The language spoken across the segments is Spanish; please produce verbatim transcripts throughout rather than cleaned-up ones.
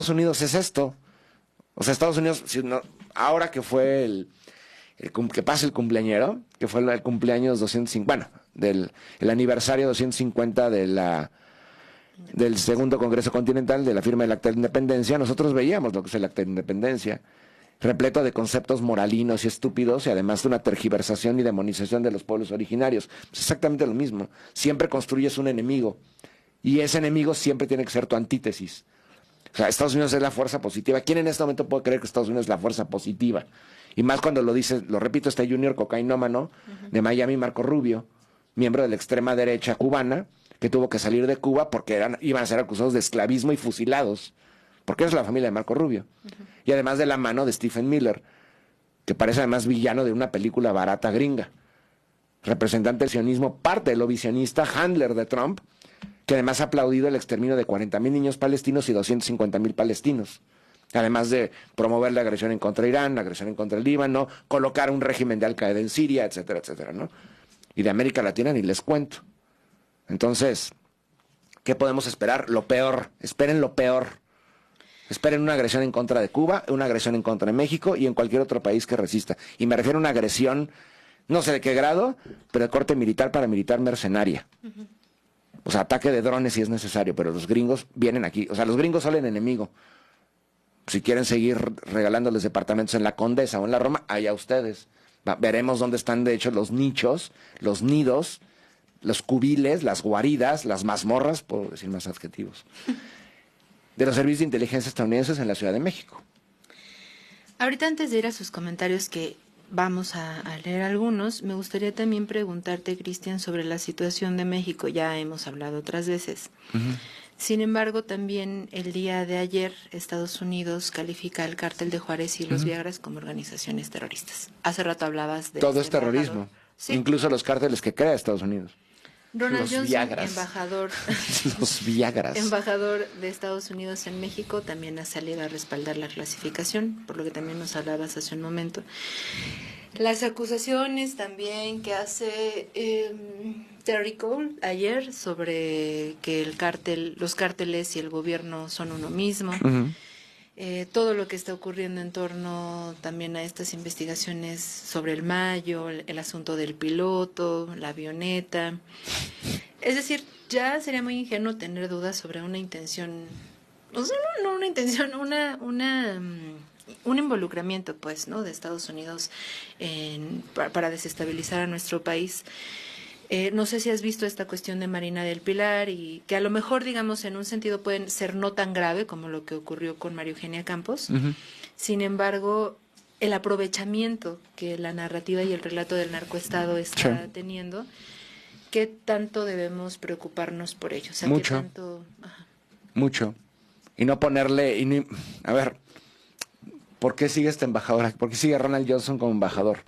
Unidos es esto. O sea, Estados Unidos, si no, ahora que fue el, el que pasa el cumpleañero, que fue el, el cumpleaños doscientos cincuenta, bueno, del el aniversario doscientos cincuenta de la del segundo Congreso Continental de la firma del Acta de Independencia, nosotros veíamos lo que es el Acta de Independencia, repleto de conceptos moralinos y estúpidos, y además de una tergiversación y demonización de los pueblos originarios. Es exactamente lo mismo. Siempre construyes un enemigo, y ese enemigo siempre tiene que ser tu antítesis. O sea, Estados Unidos es la fuerza positiva. ¿Quién en este momento puede creer que Estados Unidos es la fuerza positiva? Y más cuando lo dice, lo repito, este junior cocainómano uh-huh. de Miami, Marco Rubio, miembro de la extrema derecha cubana, que tuvo que salir de Cuba porque eran, iban a ser acusados de esclavismo y fusilados, porque es la familia de Marco Rubio. Uh-huh. Y además de la mano de Stephen Miller, que parece además villano de una película barata gringa, representante del sionismo, parte de lo visionista, handler de Trump, que además ha aplaudido el exterminio de cuarenta mil niños palestinos y doscientos cincuenta mil palestinos, además de promover la agresión en contra de Irán, la agresión en contra del Líbano, colocar un régimen de Al-Qaeda en Siria, etcétera, etcétera, ¿no? Y de América Latina ni les cuento. Entonces, ¿qué podemos esperar? Lo peor, esperen lo peor. Esperen una agresión en contra de Cuba, una agresión en contra de México y en cualquier otro país que resista. Y me refiero a una agresión, no sé de qué grado, pero de corte militar, paramilitar, mercenaria. Uh-huh. O sea, ataque de drones si es necesario, pero los gringos vienen aquí. O sea, los gringos son el enemigo. Si quieren seguir regalándoles departamentos en la Condesa o en la Roma, allá ustedes. Va, veremos dónde están, de hecho, los nichos, los nidos, los cubiles, las guaridas, las mazmorras, puedo decir más adjetivos, de los servicios de inteligencia estadounidenses en la Ciudad de México. Ahorita, antes de ir a sus comentarios, que vamos a, a leer algunos, me gustaría también preguntarte, Cristian, sobre la situación de México. Ya hemos hablado otras veces. Uh-huh. Sin embargo, también el día de ayer Estados Unidos califica al Cártel de Juárez y los uh-huh. Viagras como organizaciones terroristas. Hace rato hablabas de... Todo este es terrorismo, sí. Incluso los cárteles que crea Estados Unidos. Ronald los Johnson, Viagras. embajador, los Viagras. embajador de Estados Unidos en México, también ha salido a respaldar la clasificación, por lo que también nos hablabas hace un momento. Las acusaciones también que hace eh, Terry Cole ayer sobre que el cártel, los cárteles y el gobierno son uno mismo. Uh-huh. Eh, todo lo que está ocurriendo en torno también a estas investigaciones sobre el Mayo, el, el asunto del piloto, la avioneta. Es decir, ya sería muy ingenuo tener dudas sobre una intención, o sea, no, no una intención, una, una, um, un involucramiento, pues, ¿no?, de Estados Unidos en, para, para desestabilizar a nuestro país. Eh, no sé si has visto esta cuestión de Marina del Pilar y que a lo mejor, digamos, en un sentido pueden ser no tan grave como lo que ocurrió con María Eugenia Campos. Uh-huh. Sin embargo, el aprovechamiento que la narrativa y el relato del narcoestado está sí. teniendo, ¿qué tanto debemos preocuparnos por ello? O sea, Mucho. ¿qué tanto? Ajá. Mucho. Y no ponerle... Y ni, a ver, ¿por qué sigue este embajador? ¿Por qué sigue Ronald Johnson como embajador?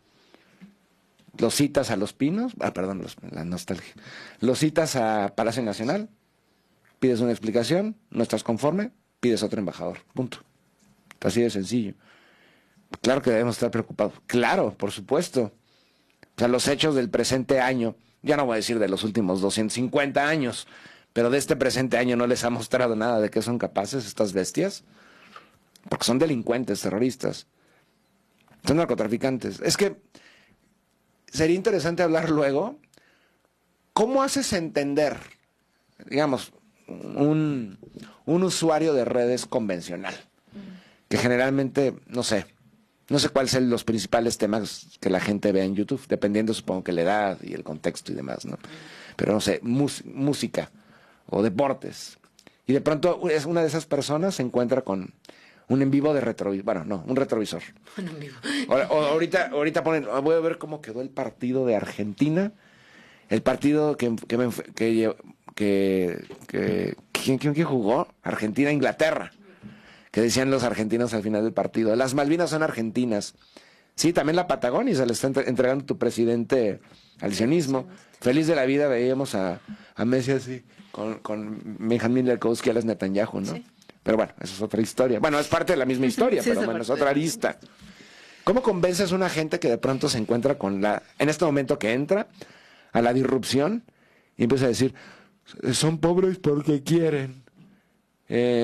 Los citas a Los Pinos, ah, perdón, los, la nostalgia. Los citas a Palacio Nacional, pides una explicación, no estás conforme, pides otro embajador, punto. Así de sencillo. Claro que debemos estar preocupados. Claro, por supuesto. O sea, los hechos del presente año, ya no voy a decir de los últimos doscientos cincuenta años, pero de este presente año no les ha mostrado nada de qué son capaces estas bestias, porque son delincuentes, terroristas, son narcotraficantes. Es que sería interesante hablar luego, ¿cómo haces entender, digamos, un, un usuario de redes convencional? Que generalmente, no sé, no sé cuáles son los principales temas que la gente ve en YouTube, dependiendo, supongo, que la edad y el contexto y demás, ¿no? Pero no sé, mus, música o deportes. Y de pronto es una de esas personas se encuentra con un en vivo de retrovisor, bueno, no, un retrovisor. Un en vivo. O, o, ahorita, ahorita ponen, voy a ver cómo quedó el partido de Argentina, el partido que, que, me, que, que, que ¿quién, quién, quién jugó? Argentina-Inglaterra, que decían los argentinos al final del partido, las Malvinas son argentinas. Sí, también la Patagonia se le está entregando tu presidente al sionismo. Feliz de la vida veíamos a, a Messi así, con, con Benjamín Lerkowski, a las Netanyahu, ¿no? Sí. Pero bueno, esa es otra historia. Bueno, es parte de la misma historia, sí, pero bueno, es otra arista. ¿Cómo convences a una gente que de pronto se encuentra con la, en este momento que entra a la disrupción y empieza a decir, son pobres porque quieren, eh,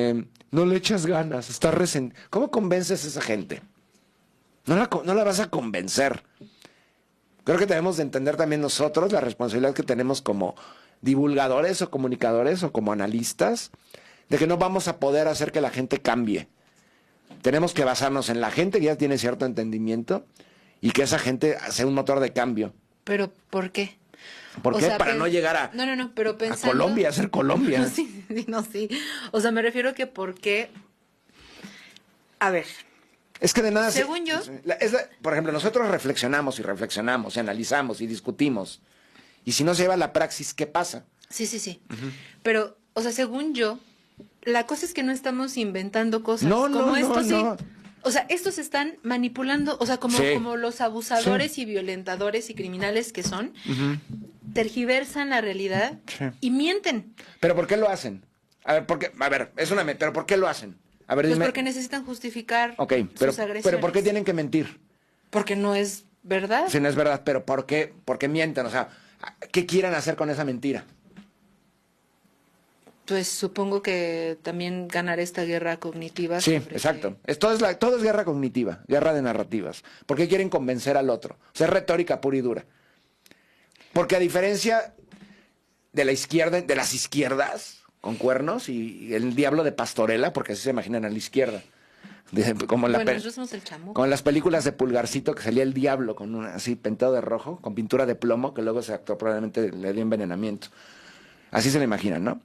no le echas ganas, estás resentido. ¿Cómo convences a esa gente? No la, no la vas a convencer. Creo que debemos de entender también nosotros la responsabilidad que tenemos como divulgadores o comunicadores o como analistas, de que no vamos a poder hacer que la gente cambie. Tenemos que basarnos en la gente que ya tiene cierto entendimiento y que esa gente sea un motor de cambio. ¿Pero por qué? ¿Por o qué? Sea, Para pen... no llegar a, no, no, no, pero pensando... a Colombia, a ser Colombia. No, sí, sí, no, sí. O sea, me refiero que por qué... A ver... Es que de nada... Según se, yo... La, es la, por ejemplo, nosotros reflexionamos y reflexionamos y analizamos y discutimos. Y si no se lleva a la praxis, ¿qué pasa? Sí, sí, sí. Uh-huh. Pero, o sea, según yo, la cosa es que no estamos inventando cosas. No, como no, estos, no, sí. no. O sea, estos están manipulando, o sea, como, sí. como los abusadores sí. y violentadores y criminales que son, uh-huh. tergiversan la realidad sí. y mienten. ¿Pero por qué lo hacen? A ver, ¿por qué? A ver, es una... ¿Pero por qué lo hacen? A ver, pues dime... porque necesitan justificar okay, pero, sus agresiones. ¿Pero por qué tienen que mentir? Porque no es verdad. Sí, no es verdad, pero ¿por qué, por qué mienten? O sea, ¿qué quieren hacer con esa mentira? Pues supongo que también ganar esta guerra cognitiva. Sí, exacto. Que... Es, todo, es la, todo es guerra cognitiva, guerra de narrativas. ¿Por qué quieren convencer al otro? O sea, es retórica pura y dura. Porque a diferencia de la izquierda, de las izquierdas con cuernos y, y el diablo de Pastorela, porque así se imaginan a la izquierda. De, como, en la bueno, pe- nosotros somos el chamuco. como en las películas de Pulgarcito, que salía el diablo con una, así pintado de rojo, con pintura de plomo, que luego se actuó probablemente le dio envenenamiento. Así se lo imaginan, ¿no?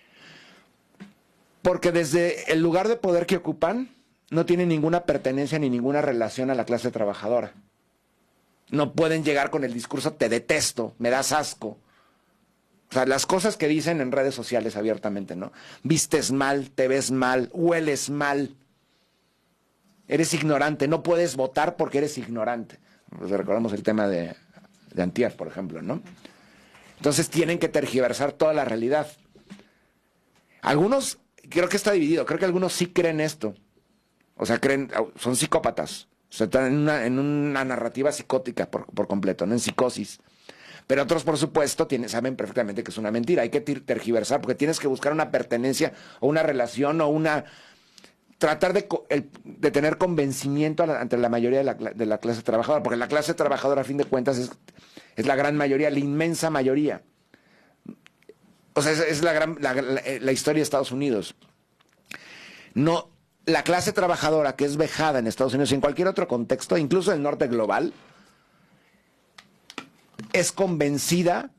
Porque desde el lugar de poder que ocupan, no tienen ninguna pertenencia ni ninguna relación a la clase trabajadora. No pueden llegar con el discurso, te detesto, me das asco. O sea, las cosas que dicen en redes sociales abiertamente, ¿no? Vistes mal, te ves mal, hueles mal. Eres ignorante, no puedes votar porque eres ignorante. Pues recordamos el tema de, de antier, por ejemplo, ¿no? Entonces tienen que tergiversar toda la realidad. Algunos, creo que está dividido, creo que algunos sí creen esto. O sea, creen, son psicópatas. O sea, están en una, en una narrativa psicótica por, por completo, no en psicosis. Pero otros, por supuesto, tienen, saben perfectamente que es una mentira. Hay que tergiversar porque tienes que buscar una pertenencia o una relación o una... tratar de, el, de tener convencimiento a la, ante la mayoría de la, de la clase trabajadora, porque la clase trabajadora a fin de cuentas es, es la gran mayoría, la inmensa mayoría. O sea, es, es la, gran, la, la, la historia de Estados Unidos. No, la clase trabajadora que es vejada en Estados Unidos y en cualquier otro contexto, incluso en el norte global, es convencida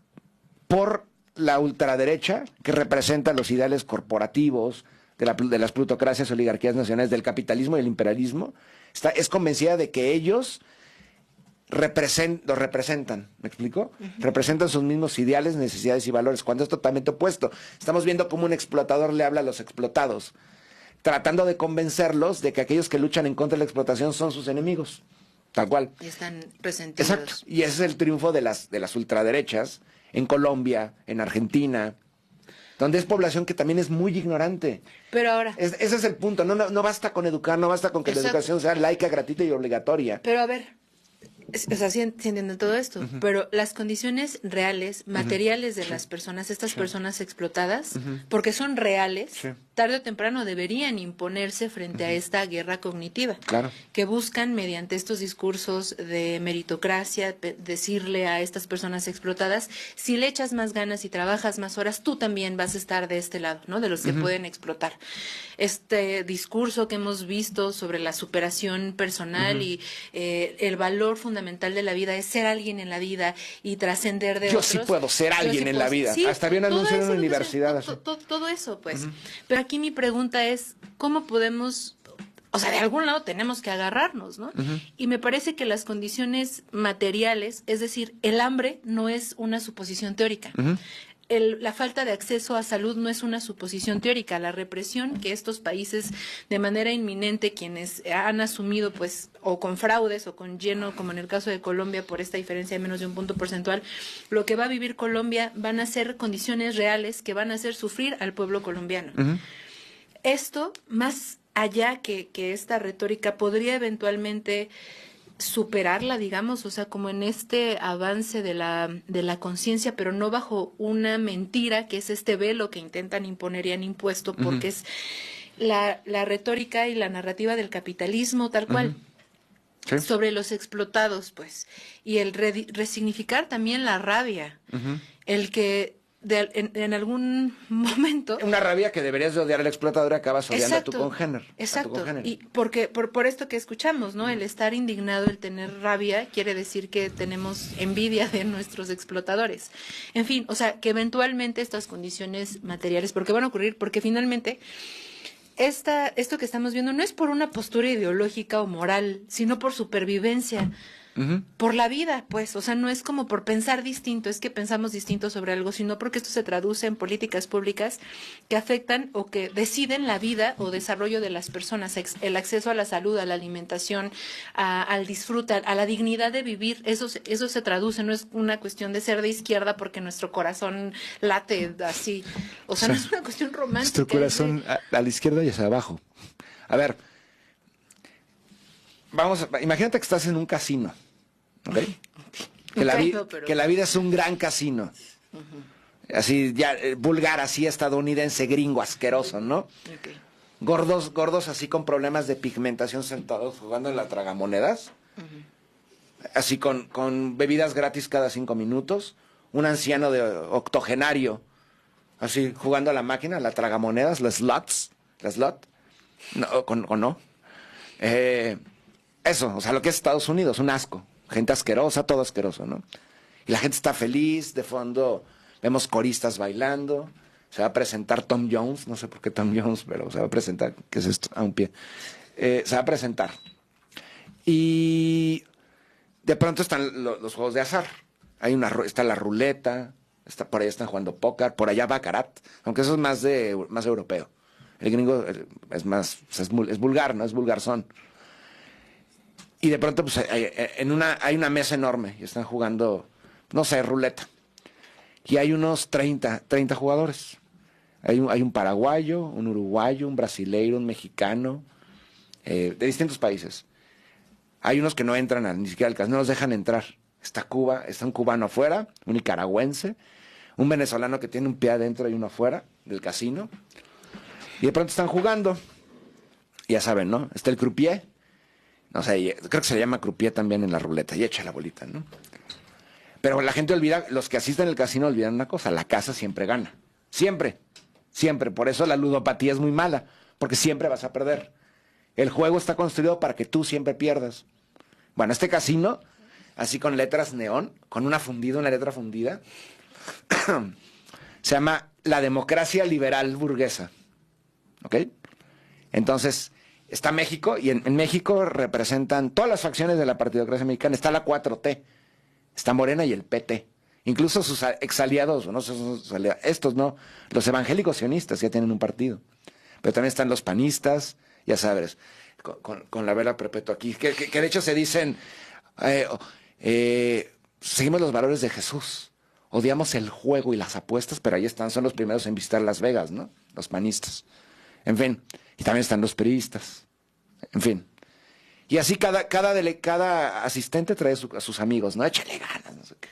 por la ultraderecha que representa los ideales corporativos, De, la, de las plutocracias, oligarquías nacionales, del capitalismo y el imperialismo, está, es convencida de que ellos represent, los representan, ¿me explico? Uh-huh. Representan sus mismos ideales, necesidades y valores, cuando es totalmente opuesto. Estamos viendo cómo un explotador le habla a los explotados, tratando de convencerlos de que aquellos que luchan en contra de la explotación son sus enemigos, tal cual. Y están resentidos. Exacto, y ese es el triunfo de las, de las ultraderechas en Colombia, en Argentina, donde es población que también es muy ignorante. Pero ahora... Es, ese es el punto, no, no, no basta con educar, no basta con que Exacto. la educación sea laica, gratuita y obligatoria. Pero a ver, es, o sea, sí, sí entienden todo esto, uh-huh. pero las condiciones reales, materiales uh-huh. de las personas, estas sí. personas explotadas, uh-huh. porque son reales, sí. tarde o temprano deberían imponerse frente uh-huh. a esta guerra cognitiva, claro. que buscan mediante estos discursos de meritocracia, decirle a estas personas explotadas, si le echas más ganas y trabajas más horas, tú también vas a estar de este lado, ¿no? De los que uh-huh. pueden explotar. Este discurso que hemos visto sobre la superación personal uh-huh. y eh, el valor fundamental de la vida es ser alguien en la vida y trascender de Yo otros. sí puedo ser alguien sí en puedo, la vida. Sí, hasta había un anuncio en una universidad. Todo, todo, todo eso, pues. Uh-huh. Pero aquí mi pregunta es, ¿cómo podemos... O sea, de algún lado tenemos que agarrarnos, ¿no? Uh-huh. Y me parece que las condiciones materiales, es decir, el hambre no es una suposición teórica. Uh-huh. El, la falta de acceso a salud no es una suposición teórica. La represión que estos países de manera inminente, quienes han asumido, pues, o con fraudes o con lleno, como en el caso de Colombia, por esta diferencia de menos de un punto porcentual, lo que va a vivir Colombia van a ser condiciones reales que van a hacer sufrir al pueblo colombiano. Uh-huh. Esto, más allá que, que esta retórica, podría eventualmente superarla, digamos, o sea, como en este avance de la de la conciencia, pero no bajo una mentira, que es este velo que intentan imponer y han impuesto, porque uh-huh. es la, la retórica y la narrativa del capitalismo tal cual. Uh-huh. Sí. Sobre los explotados, pues. Y el re, resignificar también la rabia. Uh-huh. El que de, en, en algún momento... Una rabia que deberías de odiar al explotador y acabas odiando exacto, a tu congénero. Exacto. A tu congénero. Y porque, por, por esto que escuchamos, ¿no? Uh-huh. El estar indignado, el tener rabia, quiere decir que tenemos envidia de nuestros explotadores. En fin, o sea, que eventualmente estas condiciones materiales, porque van a ocurrir, porque finalmente... Esta, esto que estamos viendo no es por una postura ideológica o moral, sino por supervivencia, uh-huh. por la vida, pues. O sea, no es como por pensar distinto, es que pensamos distinto sobre algo, sino porque esto se traduce en políticas públicas que afectan o que deciden la vida o desarrollo de las personas, el acceso a la salud, a la alimentación, a, al disfrute, a la dignidad de vivir. Eso, eso se traduce, no es una cuestión de ser de izquierda porque nuestro corazón late así. O sea, o sea no es una cuestión romántica. Nuestro corazón de... a, a la izquierda y hacia abajo. A ver, vamos, a, imagínate que estás en un casino, ¿ok? Que, la, vi, pero... que la vida es un gran casino. Uh-huh. Así, ya, eh, vulgar, así estadounidense, gringo, asqueroso, ¿no? Okay. Gordos, gordos así con problemas de pigmentación sentados jugando en la tragamonedas. Uh-huh. Así con, con bebidas gratis cada cinco minutos. Un anciano de octogenario, así jugando a la máquina, la tragamonedas, las slots, la slot. No, o, o no. Eh, eso, o sea, lo que es Estados Unidos, un asco. Gente asquerosa, todo asqueroso, ¿no? Y la gente está feliz, de fondo vemos coristas bailando. Se va a presentar Tom Jones, no sé por qué Tom Jones, pero se va a presentar, ¿qué es esto? A un pie. Eh, se va a presentar. Y de pronto están lo, los juegos de azar. Hay una, está la ruleta, está, por allá están jugando póker, por allá baccarat, aunque eso es más, de, más europeo. El gringo es más, es, es vulgar, ¿no? Es vulgarzón. Y de pronto, pues, hay, en una, hay una mesa enorme y están jugando, no sé, ruleta. Y hay unos treinta, treinta jugadores. Hay un, hay un paraguayo, un uruguayo, un brasileiro, un mexicano, eh, de distintos países. Hay unos que no entran a, ni siquiera al casino, no los dejan entrar. Está Cuba, está un cubano afuera, un nicaragüense, un venezolano que tiene un pie adentro y uno afuera del casino. Y de pronto están jugando. Ya saben, ¿no? Está el croupier. No sé, creo que se le llama croupier también en la ruleta. Y echa la bolita, ¿no? Pero la gente olvida, los que asisten al casino olvidan una cosa, la casa siempre gana. Siempre, siempre. Por eso la ludopatía es muy mala, porque siempre vas a perder. El juego está construido para que tú siempre pierdas. Bueno, este casino, así con letras neón, con una fundida, una letra fundida, se llama la democracia liberal burguesa. ¿Ok? Entonces, está México, y en, en México representan todas las facciones de la partidocracia mexicana. Está la cuatro T. Está Morena y el P T. Incluso sus exaliados, no sé, sus aliados, estos no, los evangélicos sionistas ya tienen un partido. Pero también están los panistas, ya sabes, con, con, con la vela perpetua aquí, que, que, que de hecho se dicen, eh, eh, seguimos los valores de Jesús, odiamos el juego y las apuestas, pero ahí están, son los primeros en visitar Las Vegas, ¿no? Los panistas. En fin, y también están los priistas. En fin. Y así cada, cada, dele, cada asistente trae su, a sus amigos, ¿no? Échale ganas, no sé qué.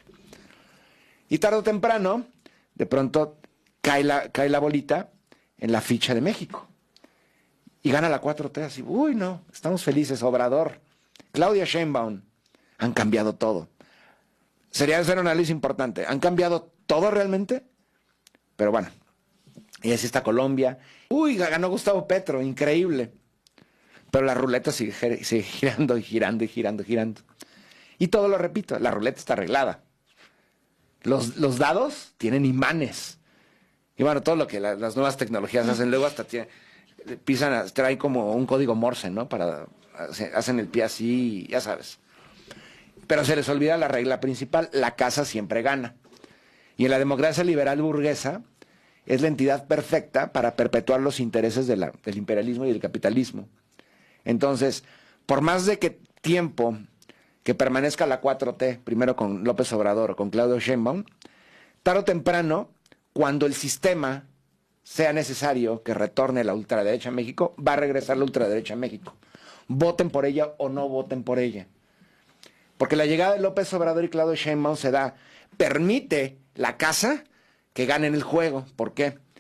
Y tarde o temprano, de pronto, cae la, cae la bolita en la ficha de México. Y gana la cuatro T así, uy, no, estamos felices, Obrador. Claudia Sheinbaum, han cambiado todo. Sería hacer un análisis importante. ¿Han cambiado todo realmente? Pero bueno, y así está Colombia. Uy, ganó Gustavo Petro, increíble. Pero la ruleta sigue, sigue girando y girando y girando y girando. Y todo lo repito, la ruleta está arreglada. Los, los dados tienen imanes. Y bueno, todo lo que la, las nuevas tecnologías hacen, luego hasta tiene, pisan, traen como un código Morse, ¿no? Para, hacen el pie así, ya sabes. Pero se les olvida la regla principal, la casa siempre gana. Y en la democracia liberal burguesa es la entidad perfecta para perpetuar los intereses de la, del imperialismo y del capitalismo. Entonces, por más de que tiempo que permanezca la cuatro T, primero con López Obrador o con Claudio Sheinbaum, tarde o temprano, cuando el sistema sea necesario que retorne la ultraderecha a México, va a regresar la ultraderecha a México. Voten por ella o no voten por ella. Porque la llegada de López Obrador y Claudio Sheinbaum se da, permite la casa que ganen el juego. ¿Por qué?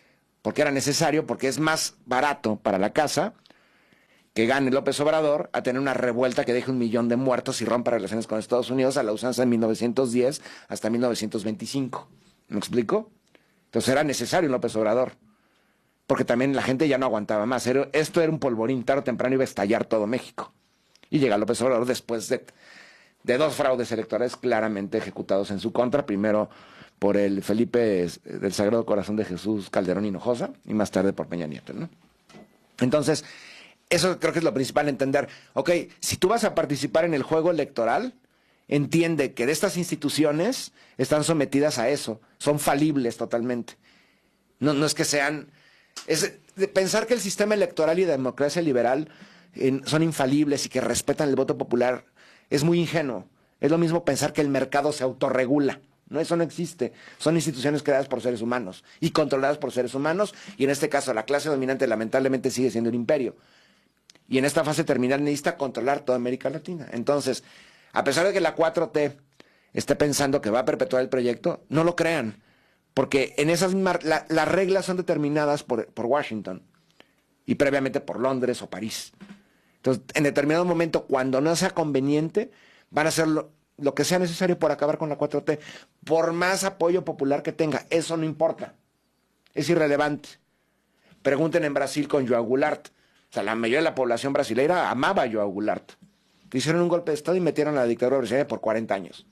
porque era necesario, porque es más barato para la casa que gane López Obrador a tener una revuelta que deje un millón de muertos y rompa relaciones con Estados Unidos a la usanza de mil novecientos diez hasta mil novecientos veinticinco. ¿Me explico? Entonces era necesario López Obrador, porque también la gente ya no aguantaba más. Era, esto era un polvorín, tarde o temprano iba a estallar todo México. Y llega López Obrador después de, de dos fraudes electorales claramente ejecutados en su contra, primero por el Felipe del Sagrado Corazón de Jesús Calderón Hinojosa y más tarde por Peña Nieto, ¿no? Entonces, eso creo que es lo principal, entender, ok, si tú vas a participar en el juego electoral, entiende que de estas instituciones están sometidas a eso, son falibles totalmente. No, no es que sean... Es de pensar que el sistema electoral y la democracia liberal eh, son infalibles y que respetan el voto popular es muy ingenuo. Es lo mismo pensar que el mercado se autorregula. No, eso no existe. Son instituciones creadas por seres humanos y controladas por seres humanos, y en este caso la clase dominante lamentablemente sigue siendo el imperio. Y en esta fase terminal necesita controlar toda América Latina. Entonces, a pesar de que la cuatro T esté pensando que va a perpetuar el proyecto, no lo crean, porque en esas mismas, la, las reglas son determinadas por, por Washington y previamente por Londres o París. Entonces, en determinado momento, cuando no sea conveniente, van a hacer lo, lo que sea necesario por acabar con la cuatro T, por más apoyo popular que tenga. Eso no importa, es irrelevante. Pregunten en Brasil con João Goulart. O sea, la mayoría de la población brasileña amaba a João Goulart. Hicieron un golpe de Estado y metieron a la dictadura brasileña por cuarenta años.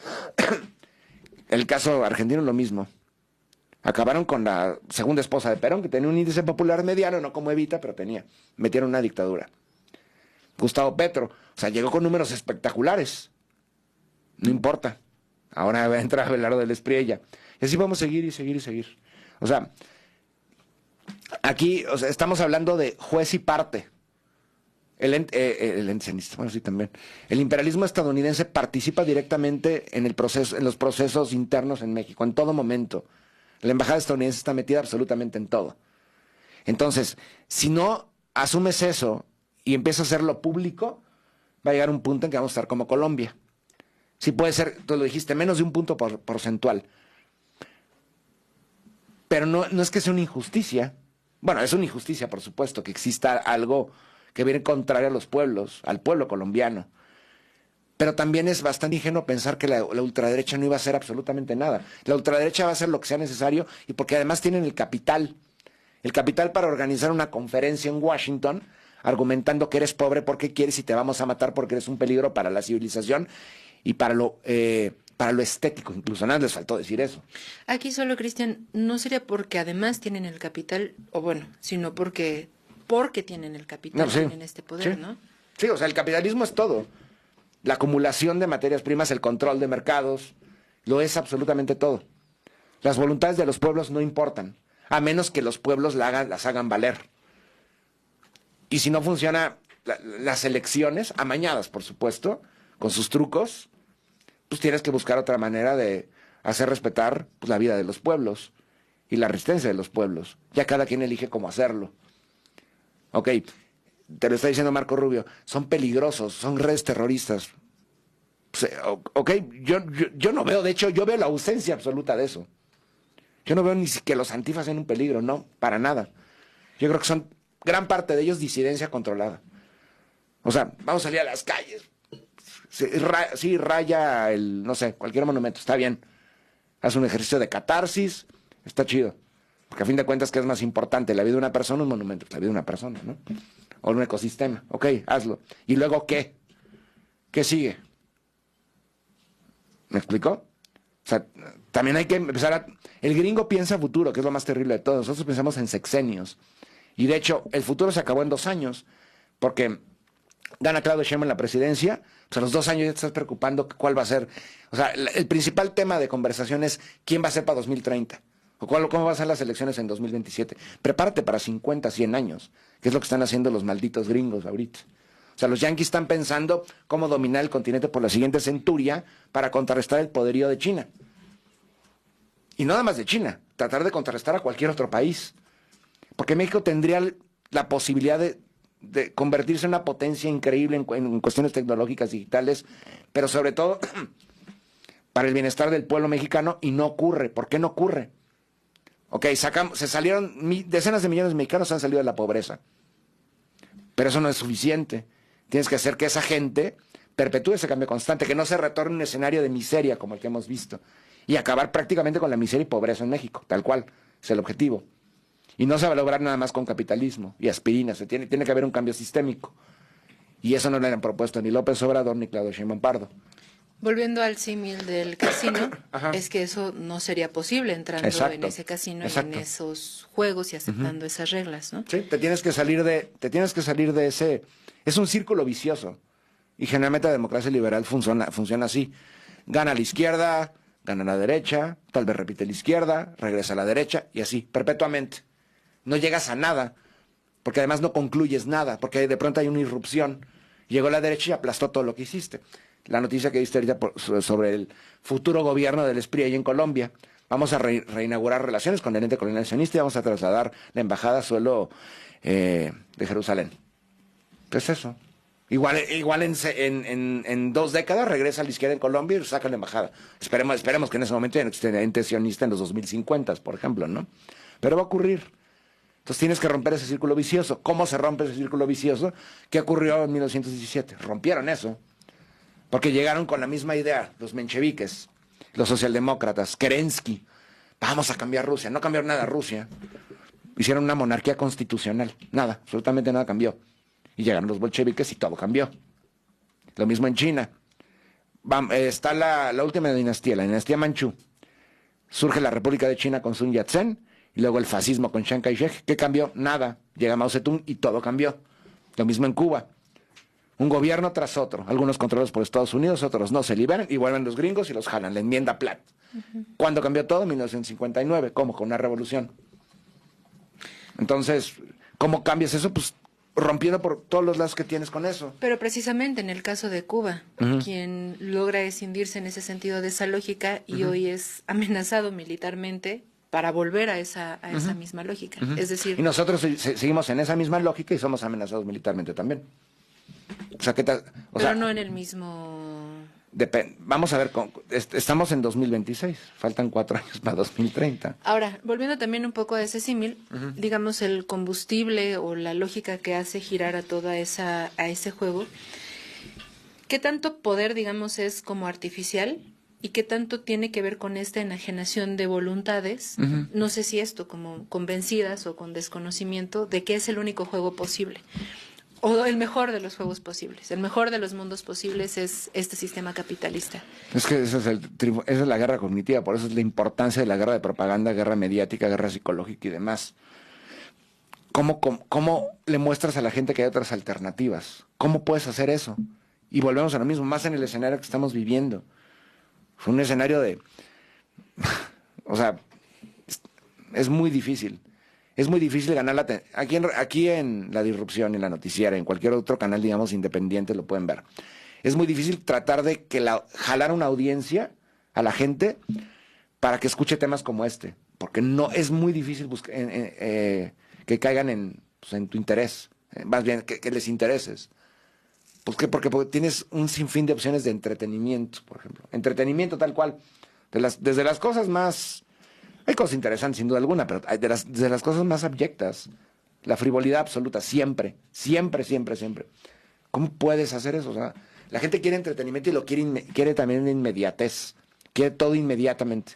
El caso argentino es lo mismo. Acabaron con la segunda esposa de Perón, que tenía un índice popular mediano, no como Evita, pero tenía. Metieron una dictadura. Gustavo Petro, o sea, llegó con números espectaculares. No importa. Ahora va a entrar Abelardo del Espriella. Y así vamos a seguir y seguir y seguir. O sea, aquí o sea, estamos hablando de juez y parte. El, eh, el, bueno, sí, también. El imperialismo estadounidense participa directamente en, el proceso, en los procesos internos en México, en todo momento. La embajada estadounidense está metida absolutamente en todo. Entonces, si no asumes eso y empiezas a hacerlo público, va a llegar un punto en que vamos a estar como Colombia. Sí puede ser, tú lo dijiste, menos de un punto por, porcentual. Pero no, no es que sea una injusticia. Bueno, es una injusticia, por supuesto, que exista algo que viene contrario a los pueblos, al pueblo colombiano. Pero también es bastante ingenuo pensar que la, la ultraderecha no iba a hacer absolutamente nada. La ultraderecha va a hacer lo que sea necesario, y porque además tienen el capital. El capital para organizar una conferencia en Washington, argumentando que eres pobre porque quieres y te vamos a matar porque eres un peligro para la civilización y para lo, eh, para lo estético. Incluso nada les faltó decir eso. Aquí solo, Cristian, no sería porque además tienen el capital, o bueno, sino porque, porque tienen el capital, no, sí, tienen este poder, sí. ¿no? Sí, o sea, el capitalismo es todo. La acumulación de materias primas, el control de mercados, lo es absolutamente todo. Las voluntades de los pueblos no importan, a menos que los pueblos la hagan, las hagan valer. Y si no funciona, la, las elecciones, amañadas por supuesto, con sus trucos, pues tienes que buscar otra manera de hacer respetar pues, la vida de los pueblos y la resistencia de los pueblos. Ya cada quien elige cómo hacerlo. Ok, te lo está diciendo Marco Rubio, son peligrosos, son redes terroristas. Pues, ok, yo, yo, yo no veo, de hecho, yo veo la ausencia absoluta de eso. Yo no veo ni que los antifas sean un peligro, no, para nada. Yo creo que son, gran parte de ellos, disidencia controlada. O sea, vamos a salir a las calles. Sí, ra, sí, raya el, no sé, cualquier monumento, está bien. Haz un ejercicio de catarsis, está chido. Porque a fin de cuentas, ¿qué es más importante? ¿La vida de una persona o un monumento? La vida de una persona, ¿no? O un ecosistema. Ok, hazlo. ¿Y luego qué? ¿Qué sigue? ¿Me explicó? O sea, también hay que empezar a... El gringo piensa futuro, que es lo más terrible de todo. Nosotros pensamos en sexenios. Y de hecho, el futuro se acabó en dos años. Porque gana Claudio Sheinbaum en la presidencia, pues a los dos años ya te estás preocupando cuál va a ser. O sea, el, el principal tema de conversación es quién va a ser para dos mil treinta. O cuál, cómo van a ser las elecciones en dos mil veintisiete. Prepárate para cincuenta, cien años, que es lo que están haciendo los malditos gringos ahorita. O sea, los yanquis están pensando cómo dominar el continente por la siguiente centuria para contrarrestar el poderío de China. Y no nada más de China, tratar de contrarrestar a cualquier otro país. Porque México tendría la posibilidad de, de convertirse en una potencia increíble en, en cuestiones tecnológicas digitales, pero sobre todo para el bienestar del pueblo mexicano, y no ocurre. ¿Por qué no ocurre? Ok, sacamos, se salieron, mi, decenas de millones de mexicanos han salido de la pobreza. Pero eso no es suficiente. Tienes que hacer que esa gente perpetúe ese cambio constante, que no se retorne a un escenario de miseria como el que hemos visto. Y acabar prácticamente con la miseria y pobreza en México, tal cual, es el objetivo. Y no se va a lograr nada más con capitalismo y aspirina, se tiene, tiene que haber un cambio sistémico. Y eso no lo han propuesto ni López Obrador ni Claudio Sheinbaum Pardo. Volviendo al símil del casino, es que eso no sería posible entrando Exacto. en ese casino Exacto. y en esos juegos y aceptando uh-huh. esas reglas, ¿no? Sí, te tienes que salir de, te tienes que salir de ese, es un círculo vicioso. Y generalmente la democracia liberal funciona, funciona así. Gana la izquierda, gana la derecha, tal vez repite la izquierda, regresa a la derecha y así, perpetuamente. No llegas a nada, porque además no concluyes nada, porque de pronto hay una irrupción. Llegó la derecha y aplastó todo lo que hiciste. La noticia que viste ahorita por, sobre el futuro gobierno del S P R I ahí en Colombia. Vamos a re, reinaugurar relaciones con el ente colonial sionista y vamos a trasladar la embajada a suelo eh, de Jerusalén. ¿Qué es eso? Igual, igual en, en, en, en dos décadas regresa a la izquierda en Colombia y saca la embajada. Esperemos, esperemos que en ese momento ya no exista ente sionista en los dos mil cincuenta, por ejemplo, ¿no? Pero va a ocurrir. Entonces tienes que romper ese círculo vicioso. ¿Cómo se rompe ese círculo vicioso? ¿Qué ocurrió en mil novecientos diecisiete? Rompieron eso. Porque llegaron con la misma idea, los mencheviques, los socialdemócratas, Kerensky. Vamos a cambiar Rusia. No cambiaron nada Rusia. Hicieron una monarquía constitucional. Nada, absolutamente nada cambió. Y llegaron los bolcheviques y todo cambió. Lo mismo en China. Está la, la última dinastía, la dinastía Manchú. Surge la República de China con Sun Yat-sen y luego el fascismo con Chiang Kai-shek. ¿Qué cambió? Nada. Llega Mao Zedong y todo cambió. Lo mismo en Cuba. Un gobierno tras otro. Algunos controlados por Estados Unidos, otros no. Se liberan y vuelven los gringos y los jalan. La enmienda Platt. Uh-huh. ¿Cuándo cambió todo? En mil novecientos cincuenta y nueve. ¿Cómo? Con una revolución. Entonces, ¿cómo cambias eso? Pues rompiendo por todos los lados que tienes con eso. Pero precisamente en el caso de Cuba, uh-huh. quien logra escindirse en ese sentido de esa lógica y uh-huh. hoy es amenazado militarmente para volver a esa, a esa uh-huh. misma lógica. Uh-huh. Es decir... Y nosotros se, seguimos en esa misma lógica y somos amenazados militarmente también. O sea, ¿qué tal? O Pero sea, no en el mismo... Depende. Vamos a ver, estamos en dos mil veintiséis, faltan cuatro años para dos mil treinta. Ahora, volviendo también un poco a ese símil, uh-huh. digamos el combustible o la lógica que hace girar a toda esa, a ese juego, ¿qué tanto poder, digamos, es como artificial y qué tanto tiene que ver con esta enajenación de voluntades? Uh-huh. No sé si esto como convencidas o con desconocimiento de que es el único juego posible. O el mejor de los juegos posibles, el mejor de los mundos posibles es este sistema capitalista. Es que esa es, el, esa es la guerra cognitiva, por eso es la importancia de la guerra de propaganda, guerra mediática, guerra psicológica y demás. ¿Cómo, cómo, cómo le muestras a la gente que hay otras alternativas? ¿Cómo puedes hacer eso? Y volvemos a lo mismo, más en el escenario que estamos viviendo. Fue un escenario de... o sea, es, es muy difícil. Es muy difícil ganar la... Ten... Aquí, en, aquí en La Disrupción, en La Noticiera, en cualquier otro canal, digamos, independiente, lo pueden ver. Es muy difícil tratar de que la, jalar una audiencia a la gente para que escuche temas como este. Porque no es muy difícil buscar, eh, eh, que caigan en, pues, en tu interés. Eh, más bien, que, que les intereses. Pues que, porque, porque tienes un sinfín de opciones de entretenimiento, por ejemplo. Entretenimiento tal cual. De las, desde las cosas más... Hay cosas interesantes, sin duda alguna, pero hay de las, de las cosas más abyectas, la frivolidad absoluta, siempre, siempre, siempre, siempre. ¿Cómo puedes hacer eso? O sea, la gente quiere entretenimiento y lo quiere, inme- quiere también inmediatez, quiere todo inmediatamente.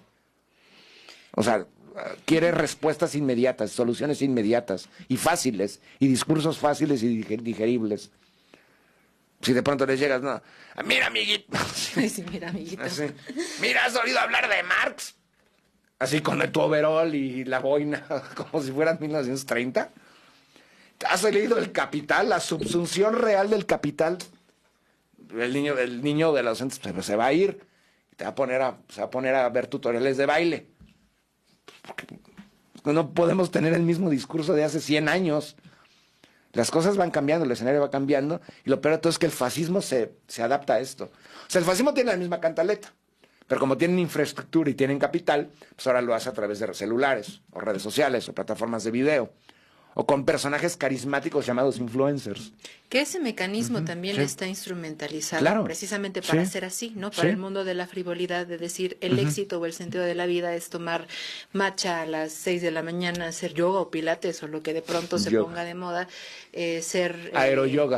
O sea, quiere respuestas inmediatas, soluciones inmediatas y fáciles, y discursos fáciles y diger- digeribles. Si de pronto les llegas, no, mira, amiguito. Sí, sí, mira, amiguito. Así, mira, ¿has oído hablar de Marx? Así con tu overol y la boina, como si fueran mil novecientos treinta. ¿Has leído El Capital? La subsunción real del capital. El niño, el niño de los entes se va a ir. Te va a poner a, se va a poner a ver tutoriales de baile. Porque no podemos tener el mismo discurso de hace cien años. Las cosas van cambiando, el escenario va cambiando. Y lo peor de todo es que el fascismo se, se adapta a esto. O sea, el fascismo tiene la misma cantaleta. Pero como tienen infraestructura y tienen capital, pues ahora lo hace a través de celulares, o redes sociales, o plataformas de video. o con personajes carismáticos llamados influencers. Que ese mecanismo uh-huh, también sí. está instrumentalizado claro. precisamente para sí. ser así, ¿no? Para sí. el mundo de la frivolidad, de decir el uh-huh. éxito o el sentido de la vida es tomar matcha a las seis de la mañana, hacer yoga o pilates o lo que de pronto se yoga. ponga de moda, eh, ser... Eh, aeroyoga.